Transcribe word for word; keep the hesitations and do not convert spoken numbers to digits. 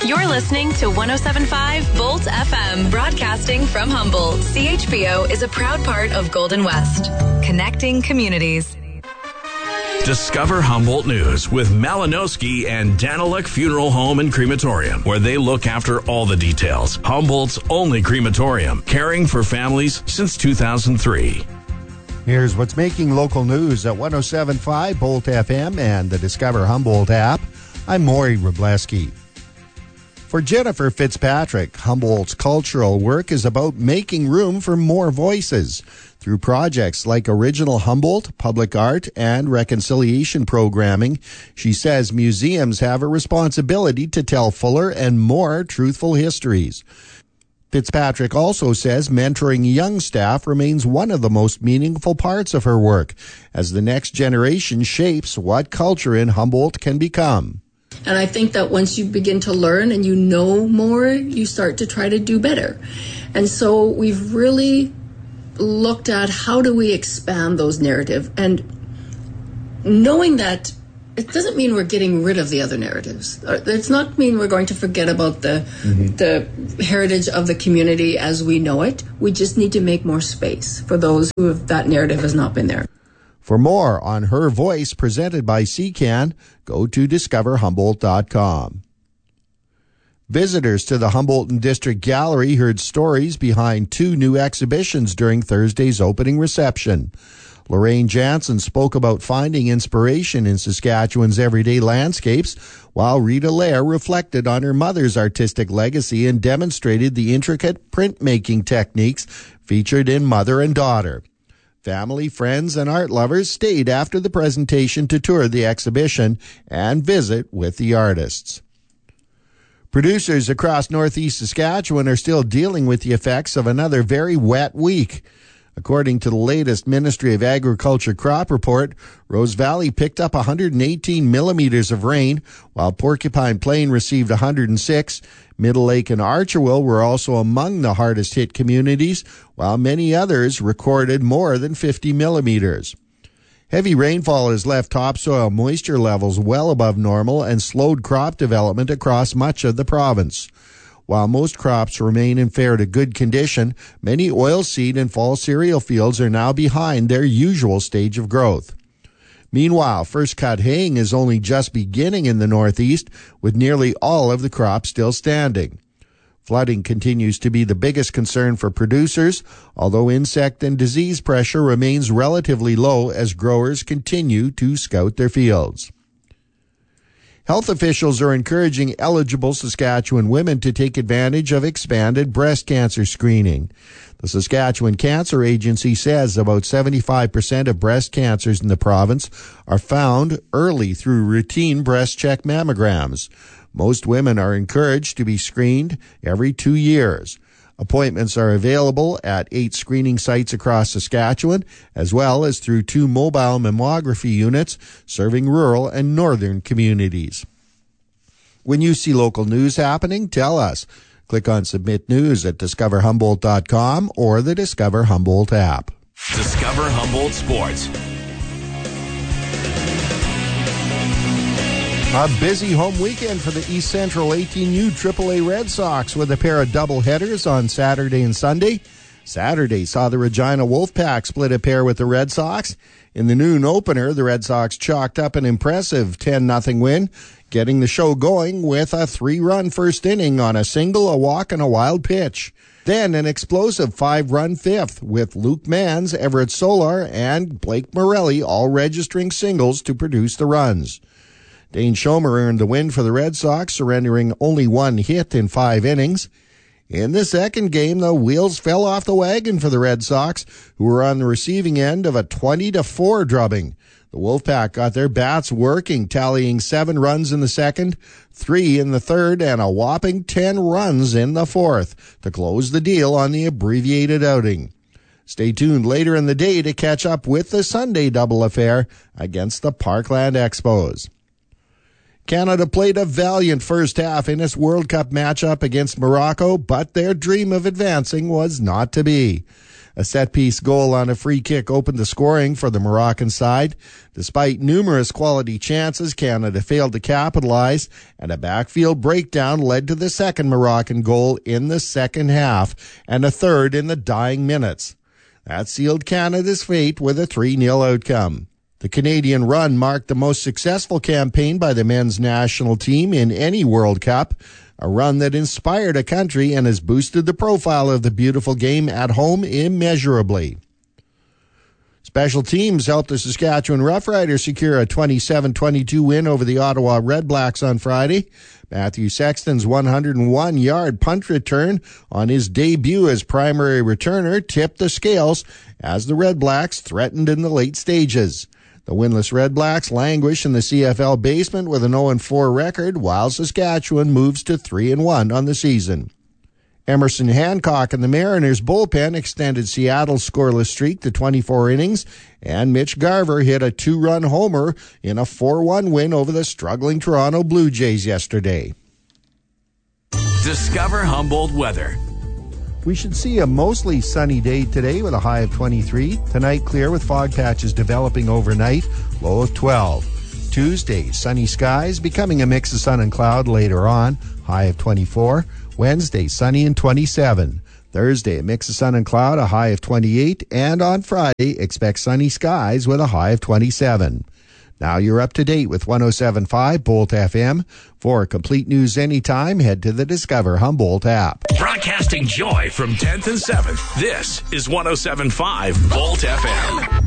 You're listening to one oh seven point five Volt F M, broadcasting from Humboldt. C H B O is a proud part of Golden West, connecting communities. Discover Humboldt News with Malinowski and Daniluk Funeral Home and Crematorium, where they look after all the details. Humboldt's only crematorium, caring for families since two thousand three. Here's what's making local news at one oh seven point five Volt F M and the Discover Humboldt app. I'm Maury Wrobleski. For Jennifer Fitzpatrick, Humboldt's cultural work is about making room for more voices through projects like Original Humboldt, Public Art, and Reconciliation programming. She says museums have a responsibility to tell fuller and more truthful histories. Fitzpatrick also says mentoring young staff remains one of the most meaningful parts of her work as the next generation shapes what culture in Humboldt can become. And I think that once you begin to learn and you know more, you start to try to do better. And so we've really looked at how do we expand those narratives, and knowing that it doesn't mean we're getting rid of the other narratives. It does not mean we're going to forget about the mm-hmm. the heritage of the community as we know it. We just need to make more space for those who have, that narrative has not been there. For more on Her Voice presented by C C A N, go to discover humboldt dot com. Visitors to the Humboldt District Gallery heard stories behind two new exhibitions during Thursday's opening reception. Lorraine Jansen spoke about finding inspiration in Saskatchewan's everyday landscapes, while Rita Lair reflected on her mother's artistic legacy and demonstrated the intricate printmaking techniques featured in Mother and Daughter. Family, friends, and art lovers stayed after the presentation to tour the exhibition and visit with the artists. Producers across northeast Saskatchewan are still dealing with the effects of another very wet week. According to the latest Ministry of Agriculture crop report, Rose Valley picked up one hundred eighteen millimeters of rain, while Porcupine Plain received one hundred six. Middle Lake and Archerville were also among the hardest hit communities, while many others recorded more than fifty millimeters. Heavy rainfall has left topsoil moisture levels well above normal and slowed crop development across much of the province. While most crops remain in fair to good condition, many oilseed and fall cereal fields are now behind their usual stage of growth. Meanwhile, first cut haying is only just beginning in the northeast, with nearly all of the crop still standing. Flooding continues to be the biggest concern for producers, although insect and disease pressure remains relatively low as growers continue to scout their fields. Health officials are encouraging eligible Saskatchewan women to take advantage of expanded breast cancer screening. The Saskatchewan Cancer Agency says about seventy-five percent of breast cancers in the province are found early through routine breast check mammograms. Most women are encouraged to be screened every two years. Appointments are available at eight screening sites across Saskatchewan, as well as through two mobile mammography units serving rural and northern communities. When you see local news happening, tell us. Click on Submit News at discover humboldt dot com or the Discover Humboldt app. Discover Humboldt Sports. A busy home weekend for the East Central eighteen U triple A Red Sox with a pair of doubleheaders on Saturday and Sunday. Saturday saw the Regina Wolfpack split a pair with the Red Sox. In the noon opener, the Red Sox chalked up an impressive ten nothing win, getting the show going with a three-run first inning on a single, a walk, and a wild pitch. Then an explosive five-run fifth with Luke Mans, Everett Solar, and Blake Morelli all registering singles to produce the runs. Dane Schomer earned the win for the Red Sox, surrendering only one hit in five innings. In the second game, the wheels fell off the wagon for the Red Sox, who were on the receiving end of a twenty to four drubbing. The Wolfpack got their bats working, tallying seven runs in the second, three in the third, and a whopping ten runs in the fourth to close the deal on the abbreviated outing. Stay tuned later in the day to catch up with the Sunday double affair against the Parkland Expos. Canada played a valiant first half in its World Cup matchup against Morocco, but their dream of advancing was not to be. A set-piece goal on a free kick opened the scoring for the Moroccan side. Despite numerous quality chances, Canada failed to capitalize, and a backfield breakdown led to the second Moroccan goal in the second half and a third in the dying minutes. That sealed Canada's fate with a three nil outcome. The Canadian run marked the most successful campaign by the men's national team in any World Cup, a run that inspired a country and has boosted the profile of the beautiful game at home immeasurably. Special teams helped the Saskatchewan Roughriders secure a twenty-seven twenty-two win over the Ottawa Redblacks on Friday. Matthew Sexton's one hundred one yard punt return on his debut as primary returner tipped the scales as the Redblacks threatened in the late stages. The winless Redblacks languish in the C F L basement with an oh four record, while Saskatchewan moves to three and one on the season. Emerson Hancock and the Mariners bullpen extended Seattle's scoreless streak to twenty-four innings, and Mitch Garver hit a two-run homer in a four one win over the struggling Toronto Blue Jays yesterday. Discover Humboldt weather. We should see a mostly sunny day today with a high of twenty-three. Tonight, clear with fog patches developing overnight, low of twelve. Tuesday, sunny skies, becoming a mix of sun and cloud later on, high of twenty-four. Wednesday, sunny and twenty-seven. Thursday, a mix of sun and cloud, a high of twenty-eight. And on Friday, expect sunny skies with a high of twenty-seven. Now you're up to date with one oh seven point five Bolt F M. For complete news anytime, head to the Discover Humboldt app. Broadcasting joy from tenth and seventh, this is one oh seven point five Bolt F M.